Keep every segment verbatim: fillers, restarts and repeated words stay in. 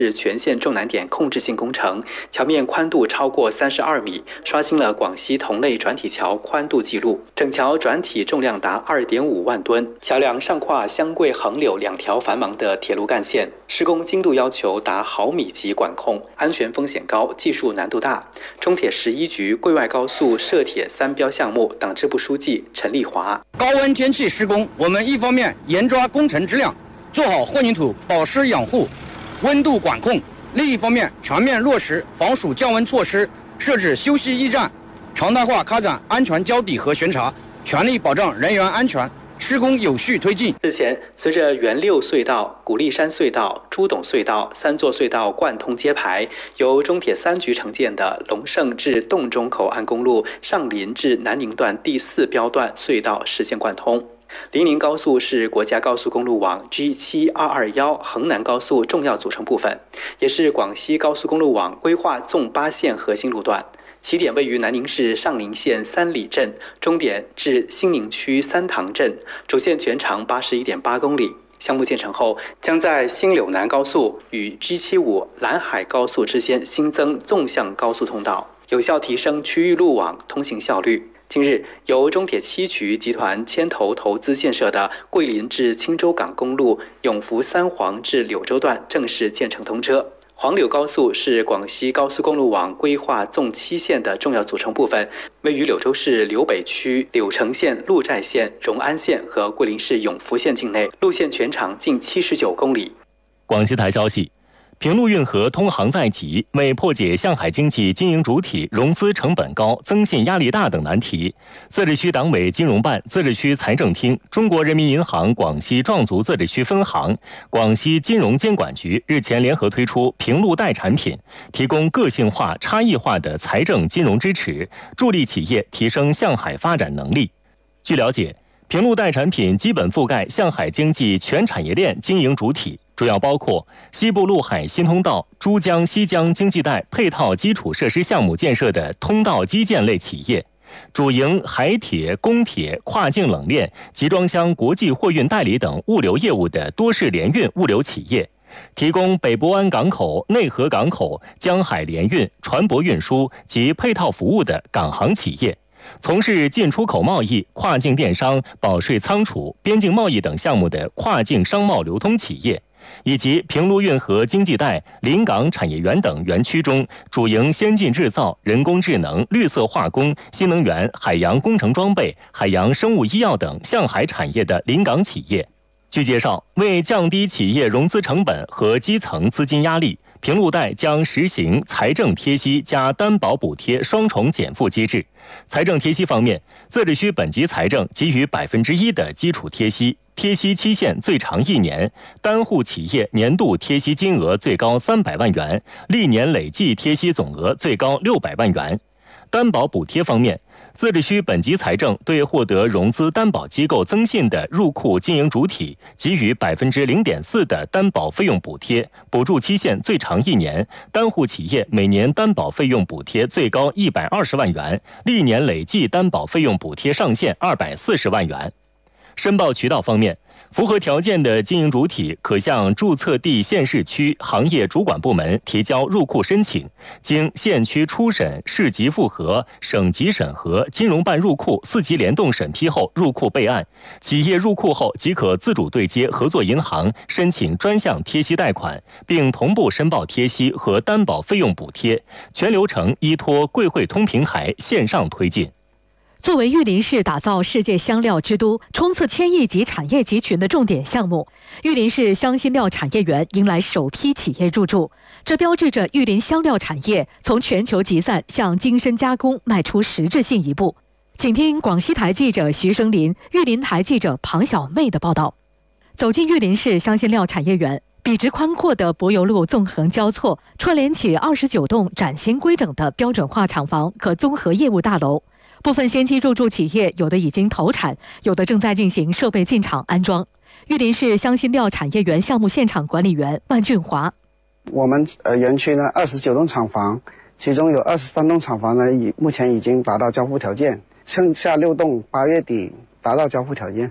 是全线重难点控制性工程，桥面宽度超过三十二米，刷新了广西同类转体桥宽度纪录。整桥转体重量达二点五万吨，桥梁上跨湘桂、横柳两条繁忙的铁路干线，施工精度要求达毫米级管控，安全风险高，技术难度大。中铁十一局桂外高速涉铁三标项目党支部书记陈立华： 高温天气施工，我们一方面严抓工程质量，做好混凝土保湿养护、温度管控；另一方面，全面落实防暑降温措施，设置休息驿站，常态化开展安全交底和巡查，全力保障人员安全，施工有序推进。 日前，随着原六隧道、古力山隧道、朱董隧道三座隧道贯通揭牌，由中铁三局承建的龙胜至洞中口岸公路上林至南宁段第四标段隧道实现贯通。临宁高速是国家高速公路网 G 七二二一横南高速重要组成部分，也是广西高速公路网规划纵八线核心路段。起点位于南宁市上林县三里镇，终点至兴宁区三塘镇，主线全长八十一点八公里。项目建成后，将在新柳南高速与 G 七五兰海高速之间新增纵向高速通道，有效提升区域路网通行效率。近日，由中铁七局集团牵头投资建设的桂林至青州港公路永福三黄至柳州段正式建成通车。黄柳高速是广西高速公路网规划纵七线的重要组成部分，位于柳州市柳北区柳城县鹿寨县、荣安县和桂林市永福县境内，路线全长近七十九公里。 广西台消息，平陆运河通航在即，为破解上海经济经营主体融资成本高、增信压力大等难题，自治区党委金融办、自治区财政厅、中国人民银行广西壮族自治区分行、广西金融监管局日前联合推出平陆贷产品，提供个性化、差异化的财政金融支持，助力企业提升向海发展能力。据了解，平陆贷产品基本覆盖向海经济全产业链经营主体，主要包括西部陆海新通道、珠江西江经济带配套基础设施项目建设的通道基建类企业，主营海铁、公铁、跨境冷链、集装箱国际货运代理等物流业务的多式联运物流企业，提供北博湾港口、内河港口、江海联运、船舶运输及配套服务的港航企业，从事进出口贸易、跨境电商、保税仓储、边境贸易等项目的跨境商贸流通企业，以及平陆运河经济带、临港产业园等园区中主营先进制造、人工智能、绿色化工、新能源、海洋工程装备、海洋生物医药等向海产业的临港企业。据介绍，为降低企业融资成本和基层资金压力，平陆贷将实行财政贴息加担保补贴双重减负机制。财政贴息方面，自治区本级财政给予百分之一的基础贴息，贴息期限最长一年，单户企业年度贴息金额最高三百万元，历年累计贴息总额最高六百万元。担保补贴方面，自治区本级财政对获得融资担保机构增信的入库经营主体给予百分之零点四的担保费用补贴，补助期限最长一年，单户企业每年担保费用补贴最高一百二十万元，历年累计担保费用补贴上限二百四十万元。申报渠道方面，符合条件的经营主体可向注册地县市区行业主管部门提交入库申请，经县区初审、市级复核、省级审核、金融办入库四级联动审批后入库备案。企业入库后即可自主对接合作银行申请专项贴息贷款，并同步申报贴息和担保费用补贴，全流程依托贵汇通平台线上推进。 作为玉林市打造世界香料之都、冲刺千亿级产业集群的重点项目，玉林市香辛料产业园迎来首批企业入驻，这标志着玉林香料产业从全球集散向精深加工迈出实质性一步。请听广西台记者徐生林、玉林台记者庞小妹的报道。走进玉林市香辛料产业园，笔直宽阔的柏油路纵横交错，串联起二十九栋崭新规整的标准化厂房和综合业务大楼。部分先期入驻企业，有的已经投产，有的正在进行设备进场安装。玉林市香辛料产业园项目现场管理员万俊华： 我们呃园区呢二十九栋厂房，其中有二十三栋厂房呢已目前已经达到交付条件，剩下六栋八月底达到交付条件。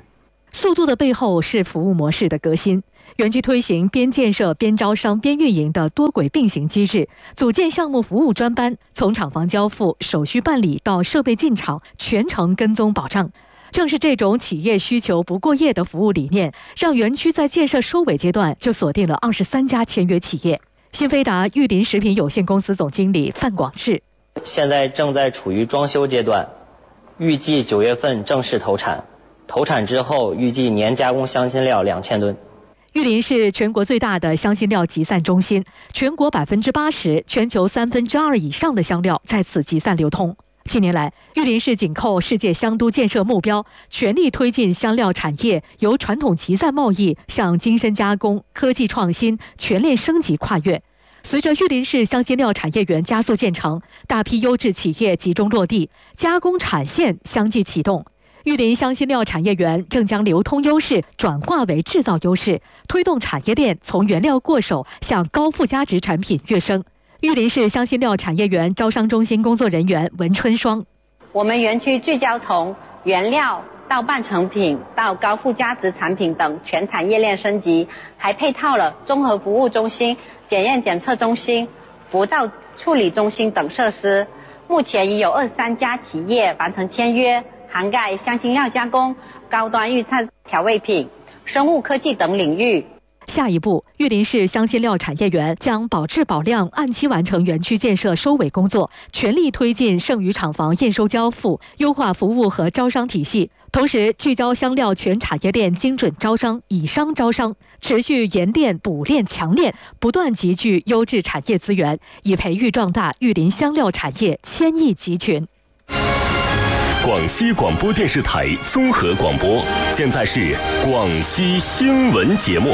速度的背后是服务模式的革新。园区推行边建设边招商边运营的多轨并行机制，组建项目服务专班，从厂房交付、手续办理到设备进场，全程跟踪保障。正是这种企业需求不过夜的服务理念，让园区在建设收尾阶段就锁定了二十三家签约企业。新飞达玉林食品有限公司总经理范广志： 现在正在处于装修阶段，预计九月份正式投产。投产之后，预计年加工香辛料两千吨。 玉林是全国最大的香辛料集散中心，全国百分之八十、全球三分之二以上的香料在此集散流通。近年来，玉林市紧扣世界香都建设目标，全力推进香料产业由传统集散贸易向精深加工、科技创新、全链升级跨越。随着玉林市香辛料产业园加速建成，大批优质企业集中落地，加工产线相继启动。玉林香辛料产业园正将流通优势转化为制造优势，推动产业链从原料过手向高附加值产品跃升。玉林市香辛料产业园招商中心工作人员文春双： 我们园区聚焦从原料到半成品到高附加值产品等全产业链升级，还配套了综合服务中心、检验检测中心、浮躁处理中心等设施。目前已有二十三家企业完成签约，涵盖香辛料加工、高端预菜调味品、生物科技等领域。 下一步，玉林市香辛料产业园将保质保量，按期完成园区建设收尾工作，全力推进剩余厂房验收交付，优化服务和招商体系。同时，聚焦香料全产业链精准招商、以商招商，持续研炼、补炼、强炼，不断集聚优质产业资源，以培育壮大玉林香料产业千亿集群。 广西广播电视台综合广播，现在是广西新闻节目。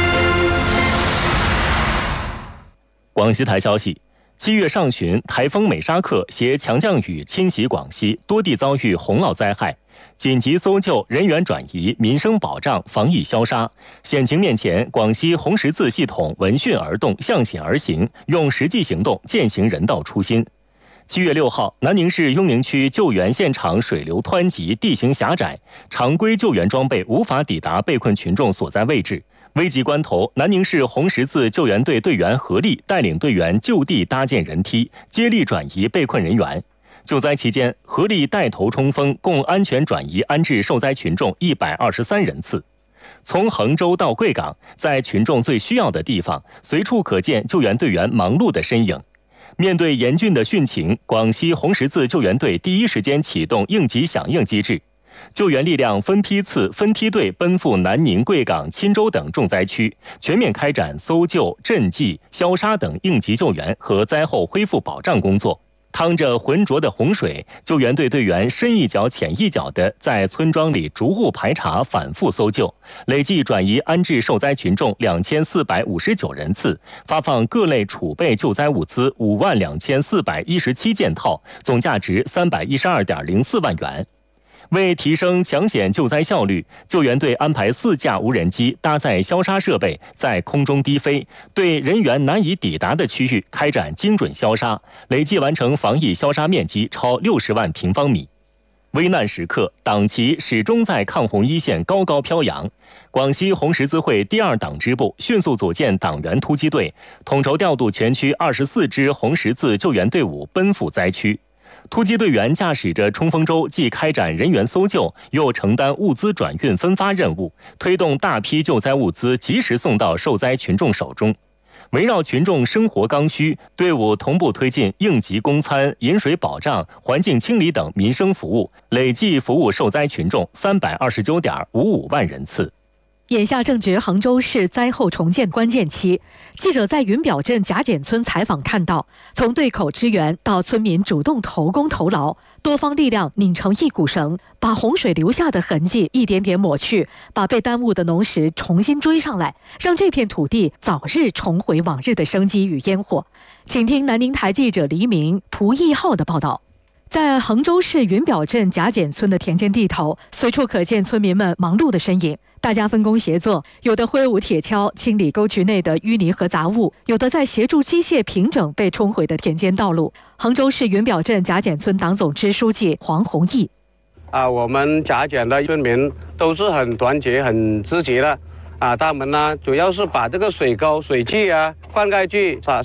广西台消息，七月上旬，台风美沙克携强降雨侵袭广西，多地遭遇洪涝灾害，紧急搜救、人员转移、民生保障、防疫消杀。险情面前，广西红十字系统闻讯而动，向险而行，用实际行动践行人道初心。七月六号，南宁市雍宁区救援现场水流湍急，地形狭窄，常规救援装备无法抵达被困群众所在位置。危急关头，南宁市红十字救援队队员合力带领队员就地搭建人梯，接力转移被困人员。救灾期间，合力带头冲锋，共安全转移安置受灾群众一百二十三人次。从衡州到贵港，在群众最需要的地方，随处可见救援队员忙碌的身影。面对严峻的汛情，广西红十字救援队第一时间启动应急响应机制，救援力量分批次、分梯队奔赴南宁、贵港、钦州等重灾区，全面开展搜救、赈济、消杀等应急救援和灾后恢复保障工作。趟着浑浊的洪水，救援队队员深一脚浅一脚地在村庄里逐户排查、反复搜救，累计转移安置受灾群众两千四百五十九人次，发放各类储备救灾物资五万两千四百一十七件套，总价值三百一十二点零四万元。为提升抢险救灾效率，救援队安排四架无人机搭载消杀设备，在空中低飞，对人员难以抵达的区域开展精准消杀，累计完成防疫消杀面积超六十万平方米。危难时刻，党旗始终在抗洪一线高高飘扬。广西红十字会第二党支部迅速组建党员突击队，统筹调度全区二十四支红十字救援队伍奔赴灾区。突击队员驾驶着冲锋舟，既开展人员搜救，又承担物资转运分发任务，推动大批救灾物资及时送到受灾群众手中。围绕群众生活刚需，队伍同步推进应急供餐、饮水保障、环境清理等民生服务，累计服务受灾群众三百二十九点五五万人次。 眼下正值衡州市灾后重建关键期，记者在云表镇贾简村采访看到，从对口支援到村民主动投工投劳，多方力量拧成一股绳，把洪水留下的痕迹一点点抹去，把被耽误的农时重新追上来，让这片土地早日重回往日的生机与烟火。请听南宁台记者黎明、蒲义浩的报道。在衡州市云表镇贾简村的田间地头，随处可见村民们忙碌的身影。大家分工协作，有的挥舞铁锹清理沟渠内的淤泥和杂物，有的在协助机械平整被冲毁的田间道路。衡州市云表镇贾简村党总支书记黄宏毅： 啊，我们甲卷的村民都是很团结、很积极的。啊，他们呢主要是把这个水沟、水渠啊、灌溉渠啊